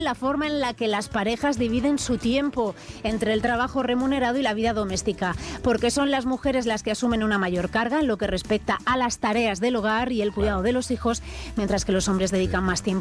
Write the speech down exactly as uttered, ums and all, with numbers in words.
la forma en la que las parejas dividen su tiempo entre el trabajo remunerado y la vida doméstica, porque son las mujeres las que asumen una mayor carga en lo que respecta a las tareas del hogar y el cuidado de los hijos, mientras que los hombres dedican más tiempo